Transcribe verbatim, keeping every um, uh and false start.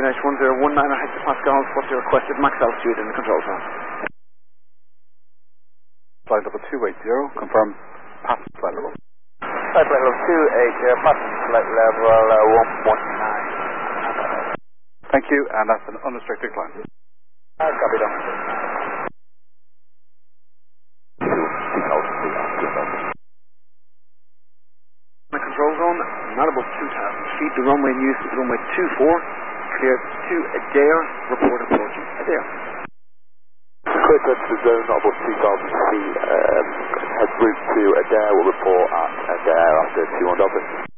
H one zero one nine hectopascals. What's your requested max altitude in the control zone? Flight level two eight zero, confirm pass flight level. Flight level two eight zero, pass flight level uh, one one nine. Thank you, and that's an unrestricted climb. Uh, copy down. The control zone, not above two thousand feet. The runway news is runway two four. Clear to Adair. Report approaching Adair. Clear to the zone, not above two thousand feet. Um, head route to Adair. Will report at Adair after two one Dublin.